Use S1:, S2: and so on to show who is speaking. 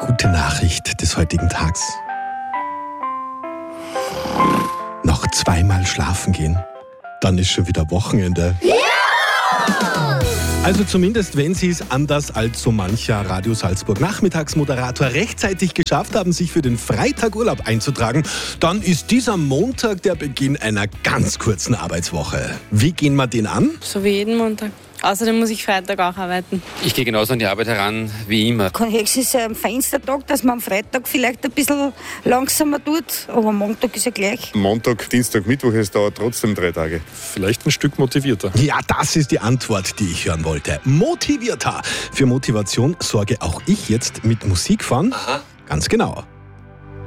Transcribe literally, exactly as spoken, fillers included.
S1: gute Nachricht des heutigen Tags. Noch zweimal schlafen gehen, dann ist schon wieder Wochenende. Ja! Also zumindest, wenn Sie es anders als so mancher Radio Salzburg Nachmittagsmoderator rechtzeitig geschafft haben, sich für den Freitag Urlaub einzutragen, dann ist dieser Montag der Beginn einer ganz kurzen Arbeitswoche. Wie gehen wir den an?
S2: So wie jeden Montag. Außerdem muss ich Freitag auch arbeiten.
S3: Ich gehe genauso an die Arbeit heran wie immer.
S4: Es ist ein feinster Tag, dass man am Freitag vielleicht ein bisschen langsamer tut, aber Montag ist ja gleich.
S5: Montag, Dienstag, Mittwoch, es dauert trotzdem drei Tage.
S6: Vielleicht ein Stück motivierter.
S1: Ja, das ist die Antwort, die ich hören wollte. Motivierter. Für Motivation sorge auch ich jetzt mit Musik von. Aha. Ganz genau.